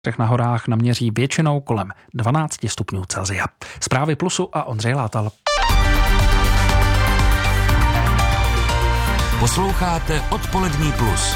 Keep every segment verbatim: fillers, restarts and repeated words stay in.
Na horách naměří většinou kolem dvanáct stupňů Celsia. Zprávy Plusu a Ondřej Látal. Posloucháte Odpolední plus.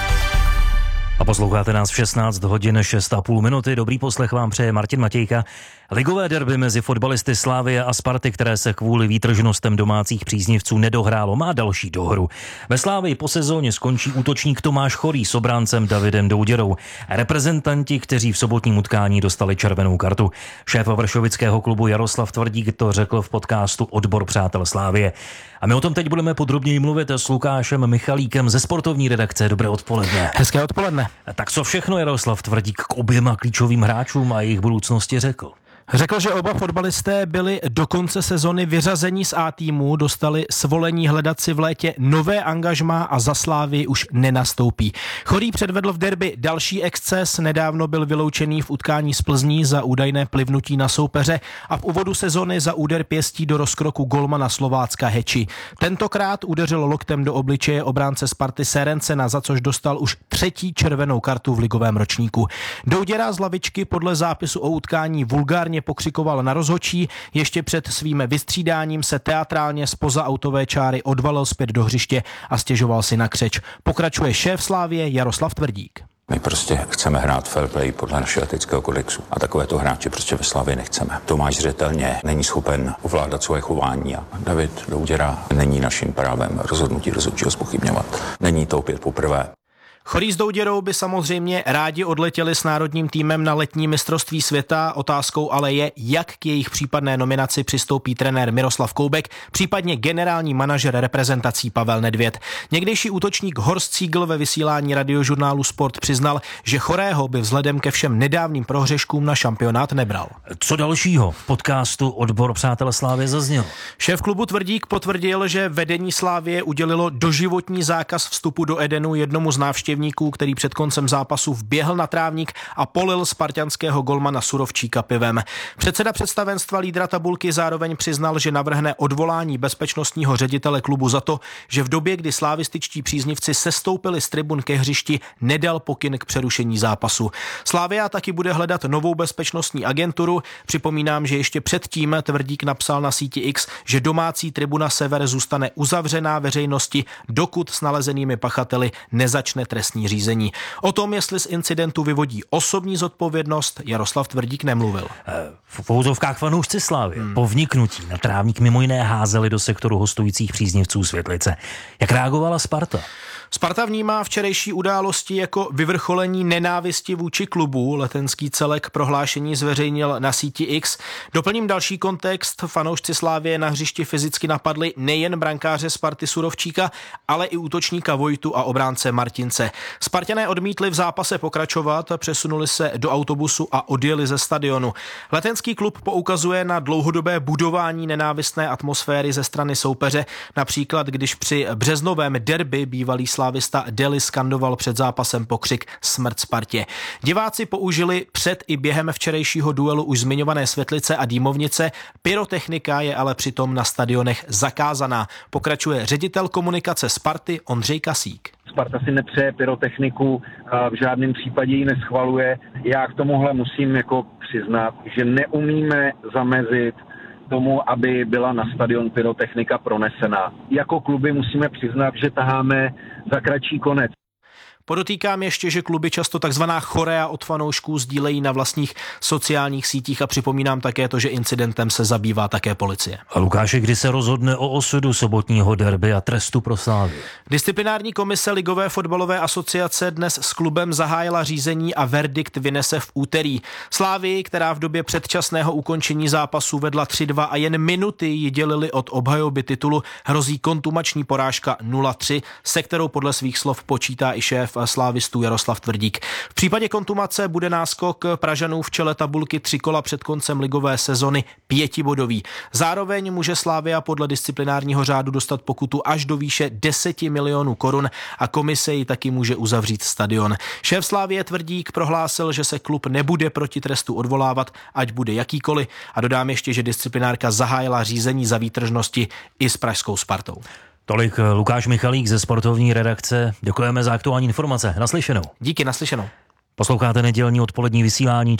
A posloucháte nás v šestnáct hodin šest a půl minuty. Dobrý poslech vám přeje Martin Matějka. Ligové derby mezi fotbalisty Slavie a Sparty, které se kvůli výtržnostem domácích příznivců nedohrálo, má další dohru. Ve Slavii po sezóně skončí útočník Tomáš Chorý s obráncem Davidem Douděrou. Reprezentanti, kteří v sobotním utkání dostali červenou kartu. Šéf vršovického klubu Jaroslav Tvrdík to řekl v podcastu Odbor přátel Slavie. A my o tom teď budeme podrobněji mluvit s Lukášem Michalíkem ze sportovní redakce. Dobré odpoledne. Hezké odpoledne. Tak co všechno Jaroslav Tvrdík k oběma klíčovým hráčům a jejich budoucnosti řekl? Řekl, že oba fotbalisté byli do konce sezony vyřazení z A týmu, dostali svolení hledat si v létě nové angažmá a za Slávii už nenastoupí. Chorý předvedl v derby další exces, nedávno byl vyloučený v utkání s Plzní za údajné plivnutí na soupeře a v úvodu sezony za úder pěstí do rozkroku golmana Slovácka Heči. Tentokrát udeřil loktem do obličeje obránce Sparty Serencena, za což dostal už třetí červenou kartu v ligovém ročníku. Douděra z lavičky podle zápisu o utkání vulgárně pokřikoval na rozhodčí, ještě před svým vystřídáním se teatrálně zpoza autové čáry odvalil zpět do hřiště a stěžoval si na křeč. Pokračuje šéf Slavie Jaroslav Tvrdík. My prostě chceme hrát fair play podle našeho etického kodexu a takovéto hráče prostě ve Slavii nechceme. Tomáš zřetelně není schopen ovládat svoje chování a David Douděra není naším právem rozhodnutí rozhodčího zpochybňovat. Není to opět poprvé. Chorý s Douděrou by samozřejmě rádi odletěli s národním týmem na letní mistrovství světa. Otázkou ale je, jak k jejich případné nominaci přistoupí trenér Miroslav Koubek, případně generální manažer reprezentací Pavel Nedvěd. Někdejší útočník Horst Siegel ve vysílání radiožurnálu Sport přiznal, že Chorého by vzhledem ke všem nedávným prohřeškům na šampionát nebral. Co dalšího v podcastu Odbor přátel Slávie zazněl? Šéf klubu Tvrdík potvrdil, že vedení Slávie udělilo doživotní zákaz vstupu do Edenu jednomu z návštěvníků, který před koncem zápasu vběhl na trávník a polil spartanského golmana Surovčíka pivem. Předseda představenstva lídra tabulky zároveň přiznal, že navrhne odvolání bezpečnostního ředitele klubu za to, že v době, kdy slávističtí příznivci sestoupili z tribun ke hřišti, nedal pokyn k přerušení zápasu. Slavia taky bude hledat novou bezpečnostní agenturu. Připomínám, že ještě předtím Tvrdík napsal na síti X, že domácí tribuna Sever zůstane uzavřená veřejnosti, dokud s nalezenými pachateli nezačne trestní řízení. O tom, jestli z incidentu vyvodí osobní zodpovědnost, Jaroslav Tvrdík nemluvil. V pouzovkách fanoušci Slávy hmm. po vniknutí na trávník mimo jiné házeli do sektoru hostujících příznivců Světlice. Jak reagovala Sparta? Sparta vnímá včerejší události jako vyvrcholení nenávisti vůči klubu. Letenský celek prohlášení zveřejnil na síti X. Doplním další kontext. Fanoušci Slávie na hřišti fyzicky napadli nejen brankáře Sparty Surovčíka, ale i útočníka Vojtu a obránce Martince. Spartané odmítli v zápase pokračovat, přesunuli se do autobusu a odjeli ze stadionu. Letenský klub poukazuje na dlouhodobé budování nenávistné atmosféry ze strany soupeře, například když při březnovém derby bývalý slávista Deli skandoval před zápasem pokřik Smrt Spartě. Diváci použili před i během včerejšího duelu už zmiňované světlice a dýmovnice. Pyrotechnika je ale přitom na stadionech zakázaná. Pokračuje ředitel komunikace Sparty Ondřej Kasík. Sparta si nepřeje pyrotechniku, v žádném případě ji neschvaluje. Já k tomuhle musím jako přiznat, že neumíme zamezit tomu, aby byla na stadion pyrotechnika pronesena. Jako kluby musíme přiznat, že taháme za kratší konec. Podotýkám ještě, že kluby často takzvaná chorea od fanoušků sdílejí na vlastních sociálních sítích a připomínám také to, že incidentem se zabývá také policie. A Lukáši, kdy se rozhodne o osudu sobotního derby a trestu pro Slávy? Disciplinární komise Ligové fotbalové asociace dnes s klubem zahájila řízení a verdikt vynese v úterý. Slávii, která v době předčasného ukončení zápasu vedla tři dva a jen minuty ji dělili od obhajoby titulu, hrozí kontumační porážka nula tři, se kterou podle svých slov počítá i šéf slávistů Jaroslav Tvrdík. V případě kontumace bude náskok Pražanů v čele tabulky tři kola před koncem ligové sezony pětibodový. Zároveň může Slavia podle disciplinárního řádu dostat pokutu až do výše deset milionů korun a komise ji taky může uzavřít stadion. Šéf Slavie Tvrdík prohlásil, že se klub nebude proti trestu odvolávat, ať bude jakýkoliv, a dodám ještě, že disciplinárka zahájila řízení za výtržnosti i s pražskou Spartou. Tolik Lukáš Michalík ze sportovní redakce. Děkujeme za aktuální informace. Naslyšenou. Díky, naslyšenou. Posloucháte nedělní odpolední vysílání